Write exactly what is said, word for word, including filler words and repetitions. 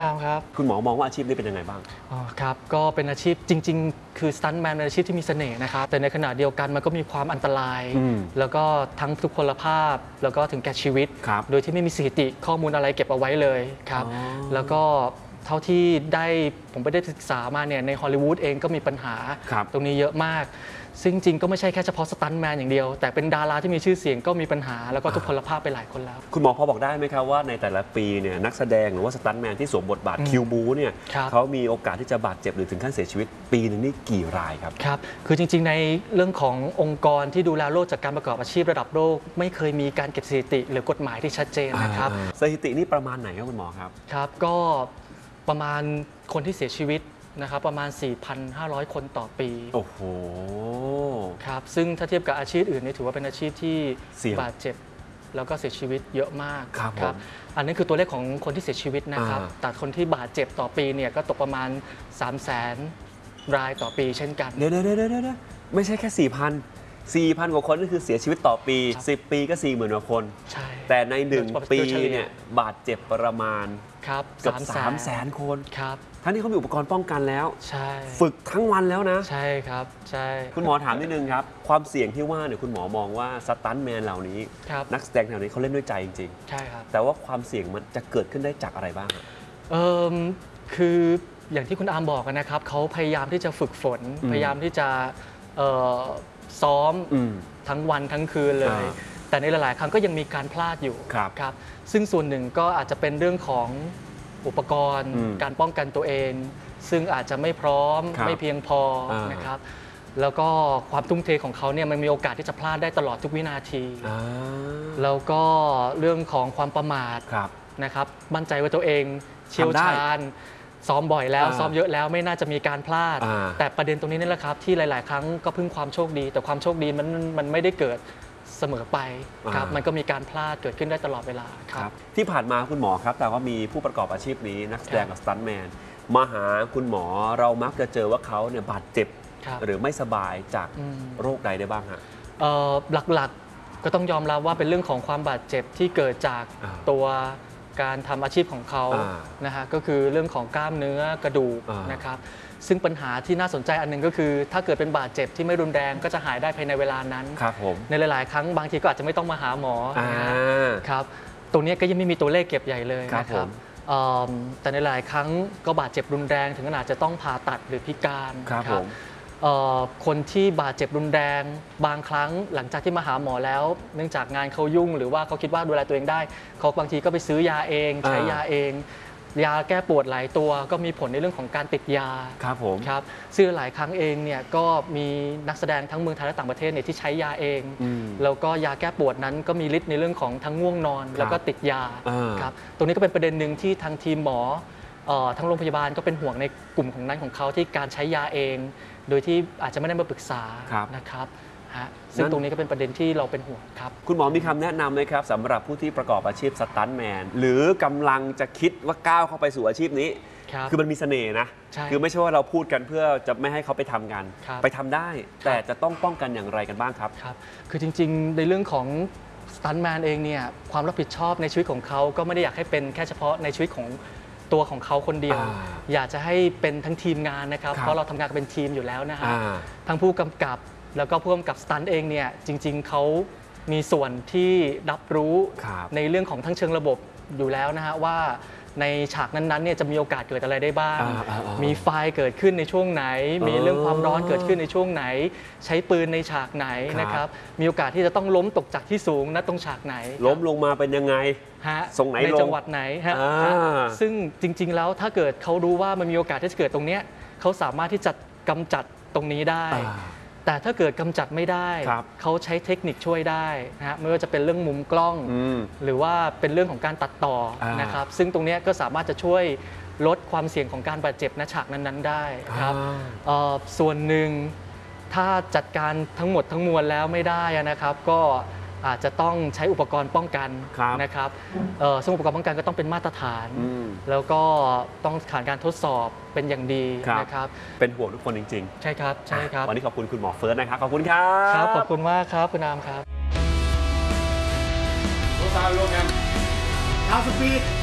ครับคุณหมอมองว่าอาชีพนี้เป็นยังไงบ้างอ๋อครับก็เป็นอาชีพจริงๆคือสตันท์แมนเป็นอาชีพที่มีเสน่ห์นะครับแต่ในขณะเดียวกันมันก็มีความอันตรายแล้วก็ทั้งทุกพลภาพแล้วก็ถึงแก่ชีวิตโดยที่ไม่มีสถิติข้อมูลอะไรเก็บเอาไว้เลยครับแล้วก็เท่าที่ได้ผมไปได้ศึกษามาเนี่ยในฮอลลีวูดเองก็มีปัญหาตรงนี้เยอะมากซึ่งจริงก็ไม่ใช่แค่เฉพาะสตันท์แมนอย่างเดียวแต่เป็นดาราที่มีชื่อเสียงก็มีปัญหาแล้วก็ทุกพลภาพไปหลายคนแล้วคุณหมอพอบอกได้ไหมครับว่าในแต่ละปีเนี่ยนักแสดงหรือว่าสตันท์แมนที่สวมบทบาทคิวบูเนี่ยเขามีโอกาสที่จะบาดเจ็บหรือถึงขั้นเสียชีวิตปีหนึ่งนี่กี่รายครับครับคือจริงๆในเรื่องขององค์กรที่ดูแลโรคจากการประกอบอาชีพระดับโลกไม่เคยมีการเก็บสถิติหรือกฎหมายที่ชัดเจนนะครับสถิตินี่ประมาณไหนครับคุณหมอครับครับก็ประมาณคนที่เสียชีวิตนะครับประมาณ สี่พันห้าร้อย คนต่อปีโอ้โหครับซึ่งถ้าเทียบกับอาชีพอื่นนี่ถือว่าเป็นอาชีพที่บาดเจ็บแล้วก็เสียชีวิตเยอะมากครับอันนี้คือตัวเลขของคนที่เสียชีวิตนะครับแต่คนที่บาดเจ็บต่อปีเนี่ยก็ตกประมาณ สามแสน รายต่อปีเช่นกันเดี๋ยวเดี๋ยวเดี๋ยวไม่ใช่แค่ สี่พัน สี่พัน กว่าคนนี่คือเสียชีวิตต่อปีสิบปีก็ สี่หมื่น กว่าคนแต่ในหนึ่งปีเนี่ยบาดเจ็บประมาณเกือบสามแสนคนครับทั้งที่เขามีอุปกรณ์ป้องกันแล้วใช่ฝึกทั้งวันแล้วนะใช่ครับใช่คุณหมอถามนิดนึงครับความเสี่ยงที่ว่าเนี่ยคุณหมอมองว่าสตันท์แมนเหล่านี้นักแสดงเหล่านี้เขาเล่นด้วยใจจริงๆใช่ครับแต่ว่าความเสี่ยงมันจะเกิดขึ้นได้จากอะไรบ้างเออคืออย่างที่คุณอาร์มบอกนะครับเขาพยายามที่จะฝึกฝนพยายามที่จะซ้อมทั้งวันทั้งคืนเลยแต่ในหลายๆครั้งก็ยังมีการพลาดอยู่ครับซึ่งส่วนหนึ่งก็อาจจะเป็นเรื่องของอุปกรณ์การป้องกันตัวเองซึ่งอาจจะไม่พร้อมไม่เพียงพอนะครับแล้วก็ความทุ่มเทของเขาเนี่ยมันมีโอกาสที่จะพลาดได้ตลอดทุกวินาทีแล้วก็เรื่องของความประมาทนะครับมั่นใจว่าตัวเองเชี่ยวชาญซ้อมบ่อยแล้วซ้อมเยอะแล้วไม่น่าจะมีการพลาดแต่ประเด็นตรงนี้นี่แหละครับที่หลายๆครั้งก็พึ่งความโชคดีแต่ความโชคดีมันมันไม่ได้เกิดเสมอไปครับมันก็มีการพลาดเกิดขึ้นได้ตลอดเวลาครับที่ผ่านมาคุณหมอครับแต่ว่ามีผู้ประกอบอาชีพนี้นักแสดงกับสตันท์แมนมาหาคุณหมอเรามักจะเจอว่าเขาเนี่ยบาดเจ็บหรือไม่สบายจากโรคใดได้บ้างฮะหลักๆก็ต้องยอมรับว่าเป็นเรื่องของความบาดเจ็บที่เกิดจากตัวการทำอาชีพของเขานะฮะก็คือเรื่องของกล้ามเนื้อกระดูกนะครับซึ่งปัญหาที่น่าสนใจอันหนึ่งก็คือถ้าเกิดเป็นบาดเจ็บที่ไม่รุนแรงก็จะหายได้ภายในเวลานั้นครับผมในหลายๆครั้งบางทีก็อาจจะไม่ต้องมาหาหมอนะครับตรงนี้ก็ยังไม่มีตัวเลขเก็บใหญ่เลยนะครับแต่ในหลายครั้งก็บาดเจ็บรุนแรงถึงขนาดจะต้องผ่าตัดหรือพิการครับคนที่บาดเจ็บรุนแรงบางครั้งหลังจากที่มาหาหมอแล้วเนื่องจากงานเขายุ่งหรือว่าเขาคิดว่าดูแลตัวเองได้เขาบางทีก็ไปซื้อยาเองใช้ยาเองยาแก้ปวดหลายตัวก็มีผลในเรื่องของการติดยาครับผมครับซึ่งหลายครั้งเองเนี่ยก็มีนักแสดงทั้งเมืองไทยและต่างประเทศเนี่ยที่ใช้ยาเองแล้วก็ยาแก้ปวดนั้นก็มีฤทธิ์ในเรื่องของทั้งง่วงนอนแล้วก็ติดยาครับตรงนี้ก็เป็นประเด็นหนึ่งที่ทางทีมหมอทั้งโรงพยาบาลก็เป็นห่วงในกลุ่มของนั้นของเขาที่การใช้ยาเองโดยที่อาจจะไม่ได้มาปรึกษานะครับซึ่งตรงนี้ก็เป็นประเด็นที่เราเป็นห่วงครับคุณหมอมีคำแนะนำไหมครับสำหรับผู้ที่ประกอบอาชีพสตันท์แมนหรือกำลังจะคิดว่าก้าวเข้าไปสู่อาชีพนี้คือมันมีเสน่ห์นะคือไม่ใช่ว่าเราพูดกันเพื่อจะไม่ให้เขาไปทำกันไปทำได้แต่จะต้องป้องกันอย่างไรกันบ้างครับครับคือจริงๆในเรื่องของสตันท์แมนเองเนี่ยความรับผิดชอบในชีวิตของเขาก็ไม่ได้อยากให้เป็นแค่เฉพาะในชีวิตของตัวของเขาคนเดียวอยากจะให้เป็นทั้งทีมงานนะครับเพราะเราทำงานกันเป็นทีมอยู่แล้วนะฮะทั้งผู้กำกับแล้วก็ผู้กำกับสตันท์เองเนี่ยจริงๆเขามีส่วนที่รับรู้ในเรื่องของทั้งเชิงระบบอยู่แล้วนะฮะว่าในฉากนั้นๆเนี่ยจะมีโอกาสเกิดอะไรได้บ้างมีไฟเกิดขึ้นในช่วงไหนมีเรื่องความร้อนเกิดขึ้นในช่วงไหนใช้ปืนในฉากไหนนะครับมีโอกาสที่จะต้องล้มตกจากที่สูงนะตรงฉากไหนล้มลงมาเป็นยังไงฮะส่งไหนในจังหวัดไหนฮะซึ่งจริงๆแล้วถ้าเกิดเขารู้ว่ามันมีโอกาสที่จะเกิดตรงนี้เขาสามารถที่จะกำจัดตรงนี้ได้แต่ถ้าเกิดกำจัดไม่ได้เขาใช้เทคนิคช่วยได้นะฮะไม่ว่าจะเป็นเรื่องมุมกล้องหรือว่าเป็นเรื่องของการตัดต่อนะครับซึ่งตรงนี้ก็สามารถจะช่วยลดความเสี่ยงของการบาดเจ็บณฉากนั้นๆได้ครับส่วนหนึ่งถ้าจัดการทั้งหมดทั้งมวลแล้วไม่ได้นะครับก็อาจจะต้องใช้อุปกรณ์ป้องกันนะครับซึ่งอุปกรณ์ป้องกันก็ต้องเป็นมาตรฐานแล้วก็ต้องผ่านการทดสอบเป็นอย่างดีนะครับเป็นห่วงทุกคนจริงๆใช่ครับใช่ครับวันนี้ขอบคุณคุณหมอเฟิร์สนะครับขอบคุณครับครับขอบคุณมากครับคุณอามครับโรซาโลแกนทาวสปีด